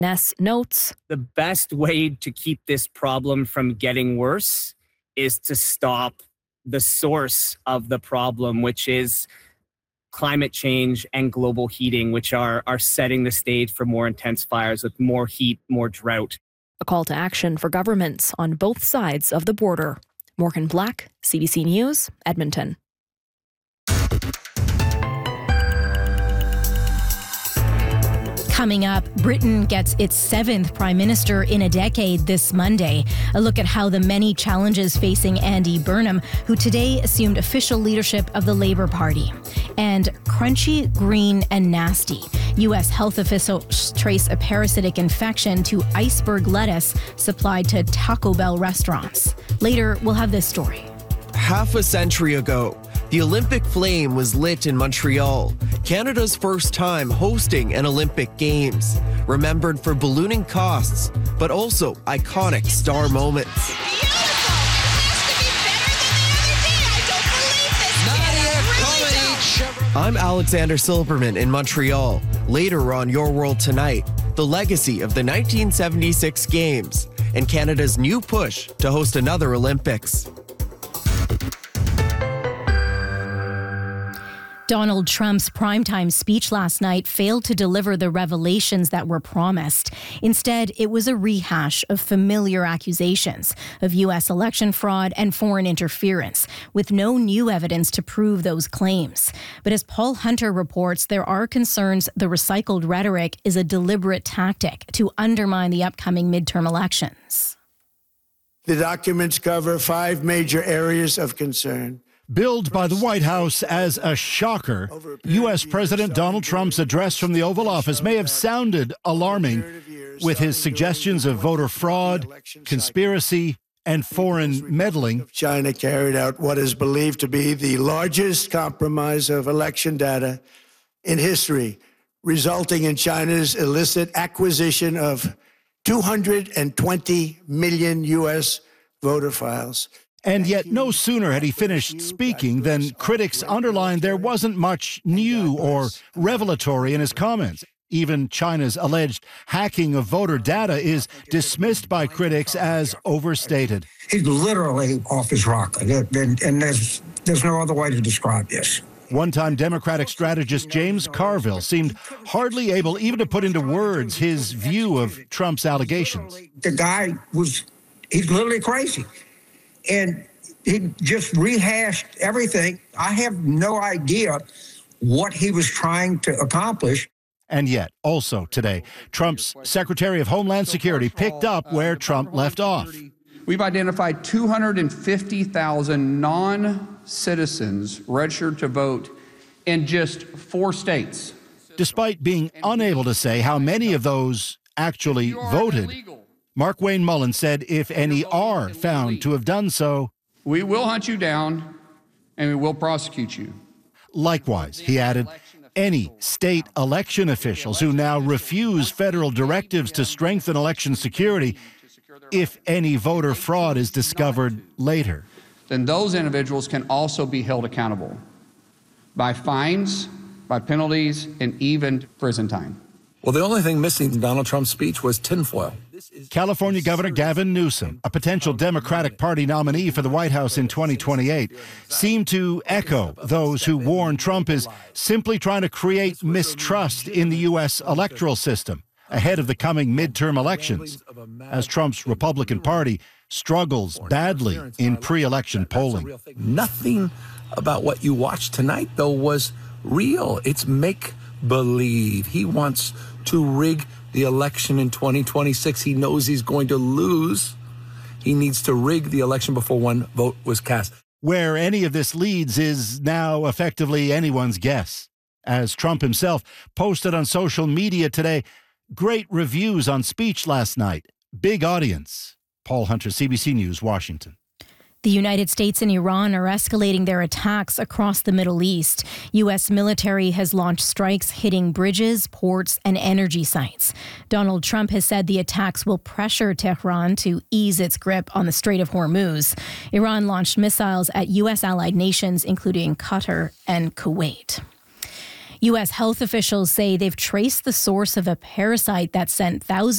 Ness notes, the best way to keep this problem from getting worse is to stop the source of the problem, which is climate change and global heating, which are setting the stage for more intense fires with more heat, more drought. A call to action for governments on both sides of the border. Morgan Black, CBC News, Edmonton. Coming up, Britain gets its 7th Prime Minister in a decade this Monday. A look at how the many challenges facing Andy Burnham, who today assumed official leadership of the Labour Party. And crunchy, green, and nasty. U.S. health officials trace a parasitic infection to iceberg lettuce supplied to Taco Bell restaurants. Later, we'll have this story. Half a century ago, the Olympic flame was lit in Montreal, Canada's first time hosting an Olympic Games. Remembered for ballooning costs, but also iconic star moments. I'm Alexander Silverman in Montreal. Later on Your World Tonight, the legacy of the 1976 Games and Canada's new push to host another Olympics. Donald Trump's primetime speech last night failed to deliver the revelations that were promised. Instead, it was a rehash of familiar accusations of U.S. election fraud and foreign interference, with no new evidence to prove those claims. But as Paul Hunter reports, there are concerns the recycled rhetoric is a deliberate tactic to undermine the upcoming midterm elections. The documents cover 5 major areas of concern. Billed by the White House as a shocker, U.S. President Donald Trump's address from the Oval Office may have sounded alarming with his suggestions of voter fraud, conspiracy, and foreign meddling. China carried out what is believed to be the largest compromise of election data in history, resulting in China's illicit acquisition of 220 million U.S. voter files. And yet, no sooner had he finished speaking than critics underlined there wasn't much new or revelatory in his comments. Even China's alleged hacking of voter data is dismissed by critics as overstated. He's literally off his rocker, and there's no other way to describe this. One-time Democratic strategist James Carville seemed hardly able even to put into words his view of Trump's allegations. The guy he's literally crazy. And he just rehashed everything. I have no idea what he was trying to accomplish. And yet, also today, Trump's Secretary of Homeland Security picked up where Trump left off. We've identified 250,000 non-citizens registered to vote in just 4 states. Despite being unable to say how many of those actually voted, Mark Wayne Mullen said if any are found to have done so, we will hunt you down and we will prosecute you. Likewise, he added, any state election officials who now refuse federal directives to strengthen election security, if any voter fraud is discovered later, then those individuals can also be held accountable by fines, by penalties, and even prison time. Well, the only thing missing in Donald Trump's speech was tinfoil. California Governor Gavin Newsom, a potential Democratic Party nominee for the White House in 2028, seemed to echo those who warn Trump is simply trying to create mistrust in the U.S. electoral system ahead of the coming midterm elections, as Trump's Republican Party struggles badly in pre-election polling. Nothing about what you watched tonight, though, was real. It's make-believe. He wants to rig the election in 2026. He knows he's going to lose. He needs to rig the election before one vote was cast. Where any of this leads is now effectively anyone's guess. As Trump himself posted on social media today, great reviews on speech last night. Big audience. Paul Hunter, CBC News, Washington. The United States and Iran are escalating their attacks across the Middle East. U.S. military has launched strikes hitting bridges, ports, and energy sites. Donald Trump has said the attacks will pressure Tehran to ease its grip on the Strait of Hormuz. Iran launched missiles at U.S. allied nations, including Qatar and Kuwait. U.S. health officials say they've traced the source of a parasite that sent thousands